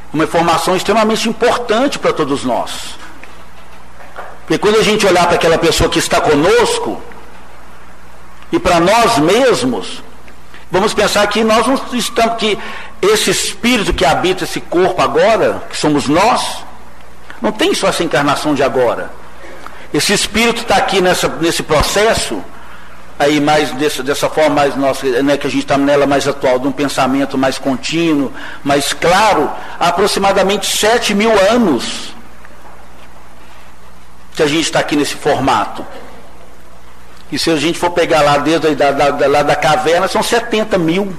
uma informação extremamente importante para todos nós. Porque quando a gente olhar para aquela pessoa que está conosco, e para nós mesmos, vamos pensar que nós não estamos, que esse espírito que habita esse corpo agora, que somos nós, não tem só essa encarnação de agora. Esse espírito está aqui nesse processo, aí mais dessa forma mais nossa, né, que a gente está nela mais atual, de um pensamento mais contínuo, mais claro, há aproximadamente 7.000 anos que a gente está aqui nesse formato. E se a gente for pegar lá desde lá da caverna, são 70.000.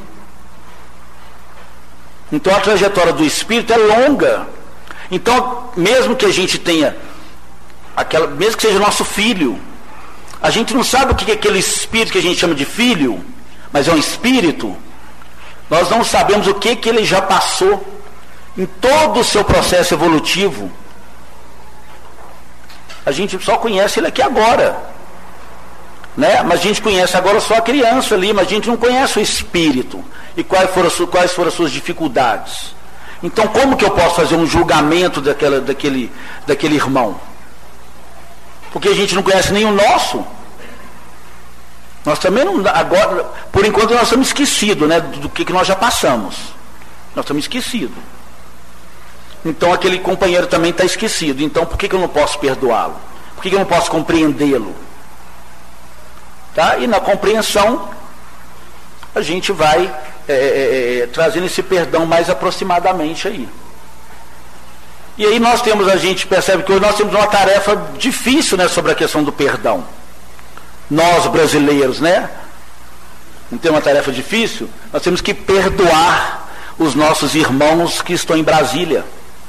Então a trajetória do espírito é longa. Então, mesmo que a gente tenha mesmo que seja nosso filho, a gente não sabe o que é aquele espírito que a gente chama de filho, mas é um espírito. Nós não sabemos o que ele já passou em todo o seu processo evolutivo. A gente só conhece ele aqui agora, né? Mas a gente conhece agora só a criança ali, mas a gente não conhece o espírito e quais foram as suas dificuldades. Então, como que eu posso fazer um julgamento daquele irmão? Porque a gente não conhece nem o nosso. Nós também não, agora, por enquanto nós estamos esquecidos, né, do que nós já passamos. Nós estamos esquecidos. Então aquele companheiro também está esquecido. Então por que eu não posso perdoá-lo? Por que eu não posso compreendê-lo? Tá? E na compreensão a gente vai trazendo esse perdão mais aproximadamente aí. E aí a gente percebe que hoje nós temos uma tarefa difícil, né, sobre a questão do perdão. Nós brasileiros, né? Não tem uma tarefa difícil? Nós temos que perdoar os nossos irmãos que estão em Brasília.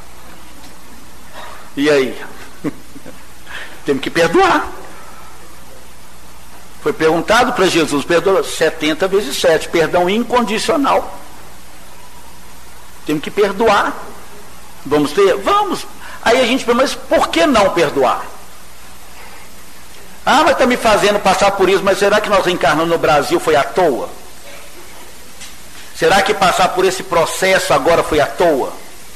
E aí? Temos que perdoar. Foi perguntado para Jesus, perdoa 70 vezes 7, perdão incondicional. Temos que perdoar. Vamos ter? Vamos. Aí a gente pergunta, mas por que não perdoar? Ah, mas está me fazendo passar por isso, mas será que nós reencarnamos no Brasil foi à toa? Será que passar por esse processo agora foi à toa?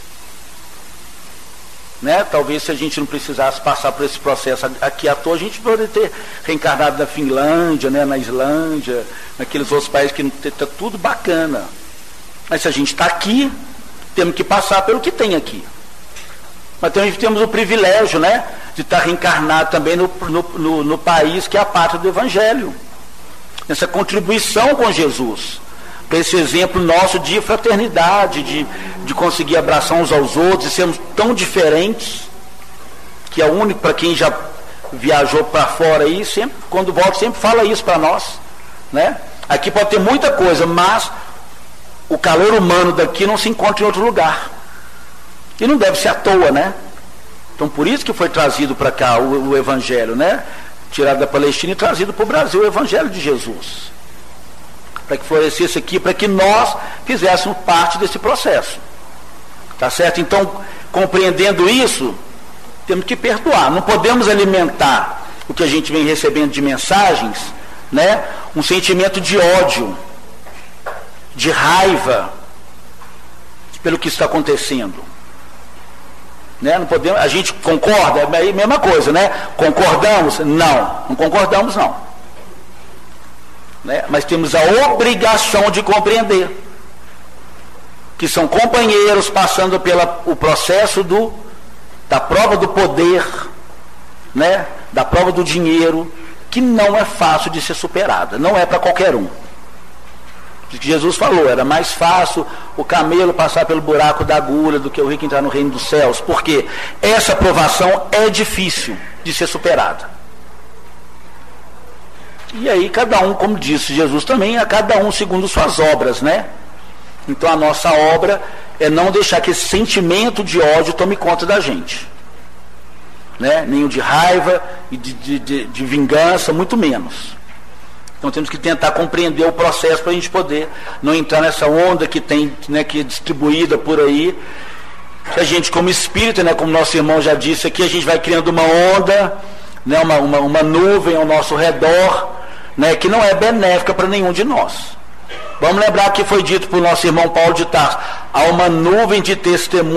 Né? Talvez se a gente não precisasse passar por esse processo aqui à toa, a gente poderia ter reencarnado na Finlândia, né? Na Islândia, naqueles outros países que está tudo bacana. Mas se a gente está aqui, temos que passar pelo que tem aqui. Mas também temos o privilégio, né, de estar reencarnado também no país que é a pátria do Evangelho. Essa contribuição com Jesus. Para esse exemplo nosso de fraternidade, de conseguir abraçar uns aos outros e sermos tão diferentes, que é único para quem já viajou para fora aí, sempre, quando volta, sempre fala isso para nós. Né? Aqui pode ter muita coisa, mas o calor humano daqui não se encontra em outro lugar. E não deve ser à toa, né? Então por isso que foi trazido para cá o Evangelho, né? Tirado da Palestina e trazido para o Brasil o Evangelho de Jesus. Para que florescesse aqui, para que nós fizéssemos parte desse processo. Tá certo? Então, compreendendo isso, temos que perdoar. Não podemos alimentar o que a gente vem recebendo de mensagens, né? Um sentimento de ódio, de raiva pelo que está acontecendo. Né? Não podemos, a gente concorda, é a mesma coisa, né? Concordamos? Não concordamos não. Né? Mas temos a obrigação de compreender que são companheiros passando pelo processo da prova do poder, né? Da prova do dinheiro, que não é fácil de ser superada, não é para qualquer um. Que Jesus falou, era mais fácil o camelo passar pelo buraco da agulha do que o rico entrar no reino dos céus, porque essa provação é difícil de ser superada. E aí cada um, como disse Jesus também, a cada um segundo suas obras, né? Então a nossa obra é não deixar que esse sentimento de ódio tome conta da gente, né? Nenhum de raiva e de vingança, muito menos. Então temos que tentar compreender o processo para a gente poder não entrar nessa onda que tem, né, que é distribuída por aí. A gente, como espírita, né, como nosso irmão já disse aqui, a gente vai criando uma onda, né, uma nuvem ao nosso redor, né, que não é benéfica para nenhum de nós. Vamos lembrar que foi dito por nosso irmão Paulo de Tarso: há uma nuvem de testemunhas